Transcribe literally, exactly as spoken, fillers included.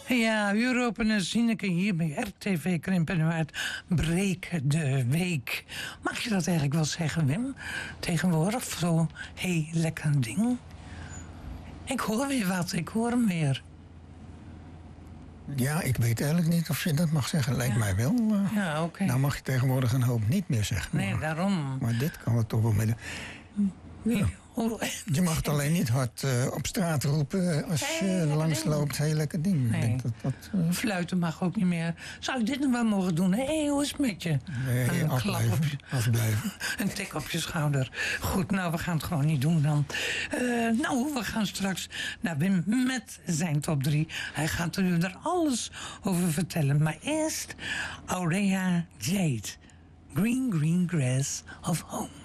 Ja, Europa en Zinneke hier bij R T V Krimpenuit. Breek de week. Mag je dat eigenlijk wel zeggen, Wim? Tegenwoordig zo heel lekker ding. Ik hoor weer wat, ik hoor hem weer. Ja, ik weet eigenlijk niet of je dat mag zeggen. Lijkt ja. mij wel. Uh, ja, oké. Okay. Nou mag je tegenwoordig een hoop niet meer zeggen. Nee, maar, daarom. Maar dit kan het toch wel mee. Ja. Je mag het alleen niet hard uh, op straat roepen als je hey, langs loopt. Heel lekker ding. Nee. Denk dat, dat, uh... Fluiten mag ook niet meer. Zou ik dit nog wel mogen doen? Hé, hey, hoe is het met je? Nee, een afblijven. Klap op je, afblijven. Een tik op je schouder. Goed, nou, we gaan het gewoon niet doen dan. Uh, nou, we gaan straks naar Wim met zijn top drie. Hij gaat er er alles over vertellen. Maar eerst Aurea Jade. Green Green Grass of Home.